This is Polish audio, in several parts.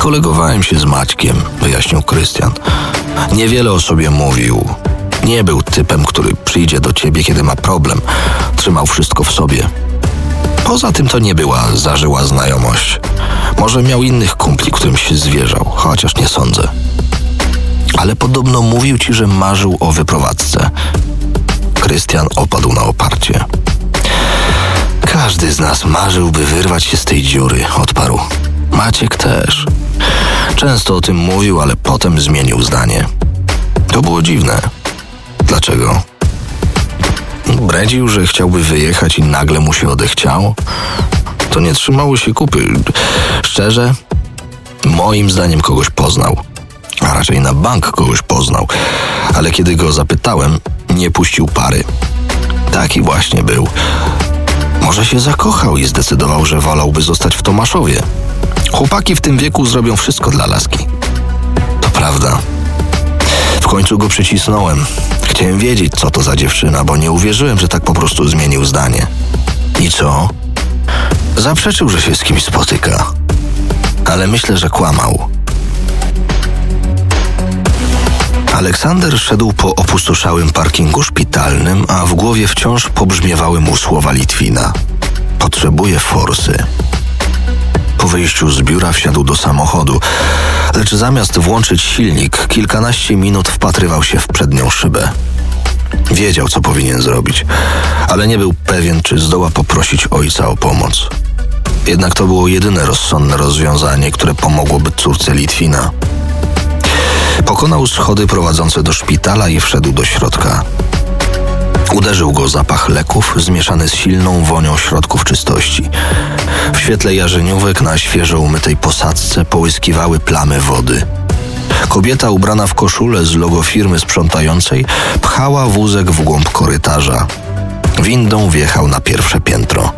Kolegowałem się z Maćkiem, wyjaśnił Krystian. Niewiele o sobie mówił. Nie był typem, który przyjdzie do ciebie, kiedy ma problem. Trzymał wszystko w sobie. Poza tym to nie była zażyła znajomość. Może miał innych kumpli, którym się zwierzał, chociaż nie sądzę. Ale podobno mówił ci, że marzył o wyprowadzce. Krystian opadł na oparcie. Każdy z nas marzył, by wyrwać się z tej dziury, odparł. Maciek też. Często o tym mówił, ale potem zmienił zdanie. To było dziwne. Dlaczego? Bredził, że chciałby wyjechać i nagle mu się odechciało? To nie trzymało się kupy. Szczerze, moim zdaniem kogoś poznał. A raczej na bank kogoś poznał. Ale kiedy go zapytałem, nie puścił pary. Taki właśnie był. Może się zakochał i zdecydował, że wolałby zostać w Tomaszowie. Chłopaki w tym wieku zrobią wszystko dla laski. To prawda. W końcu go przycisnąłem. Chciałem wiedzieć, co to za dziewczyna, bo nie uwierzyłem, że tak po prostu zmienił zdanie. I co? Zaprzeczył, że się z kimś spotyka. Ale myślę, że kłamał. Aleksander szedł po opustoszałym parkingu szpitalnym, a w głowie wciąż pobrzmiewały mu słowa Litwina. Potrzebuje forsy. Po wyjściu z biura wsiadł do samochodu, lecz zamiast włączyć silnik, kilkanaście minut wpatrywał się w przednią szybę. Wiedział, co powinien zrobić, ale nie był pewien, czy zdoła poprosić ojca o pomoc. Jednak to było jedyne rozsądne rozwiązanie, które pomogłoby córce Litwina. Pokonał schody prowadzące do szpitala i wszedł do środka. Uderzył go zapach leków zmieszany z silną wonią środków czystości. W świetle jarzeniówek na świeżo umytej posadzce połyskiwały plamy wody. Kobieta ubrana w koszulę z logo firmy sprzątającej pchała wózek w głąb korytarza. Windą wjechał na pierwsze piętro.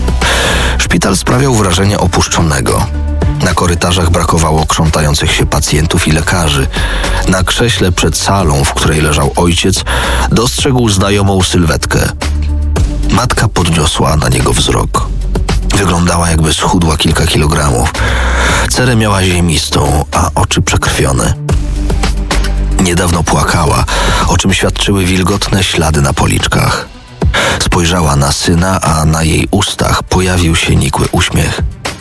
Szpital sprawiał wrażenie opuszczonego. Na korytarzach brakowało krzątających się pacjentów i lekarzy. Na krześle przed salą, w której leżał ojciec, dostrzegł znajomą sylwetkę. Matka podniosła na niego wzrok. Wyglądała, jakby schudła kilka kilogramów. Cerę miała ziemistą, a oczy przekrwione. Niedawno płakała, o czym świadczyły wilgotne ślady na policzkach. Spojrzała na syna, a na jej ustach pojawił się nikły uśmiech.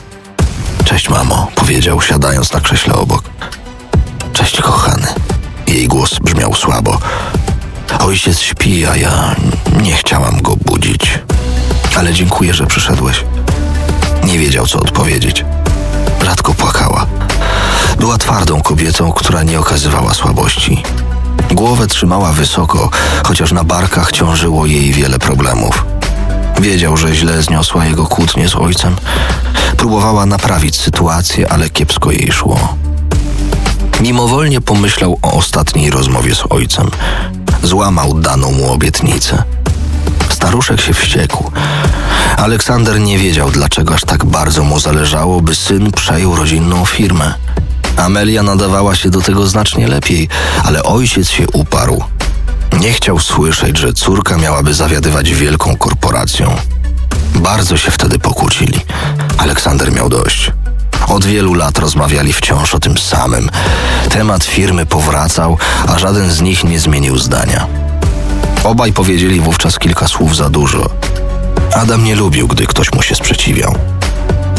Cześć, mamo, powiedział, siadając na krześle obok. Cześć, kochany. Jej głos brzmiał słabo. Ojciec śpi, a ja nie chciałam go budzić. Ale dziękuję, że przyszedłeś. Nie wiedział, co odpowiedzieć. Rzadko płakała. Była twardą kobietą, która nie okazywała słabości. Głowę trzymała wysoko, chociaż na barkach ciążyło jej wiele problemów. Wiedział, że źle zniosła jego kłótnię z ojcem. Próbowała naprawić sytuację, ale kiepsko jej szło. Mimowolnie pomyślał o ostatniej rozmowie z ojcem. Złamał daną mu obietnicę. Staruszek się wściekł. Aleksander nie wiedział, dlaczego aż tak bardzo mu zależało, by syn przejął rodzinną firmę. Amelia nadawała się do tego znacznie lepiej, ale ojciec się uparł. Nie chciał słyszeć, że córka miałaby zawiadywać wielką korporacją. Bardzo się wtedy pokłócili. Aleksander miał dość. Od wielu lat rozmawiali wciąż o tym samym. Temat firmy powracał, a żaden z nich nie zmienił zdania. Obaj powiedzieli wówczas kilka słów za dużo. Adam nie lubił, gdy ktoś mu się sprzeciwiał.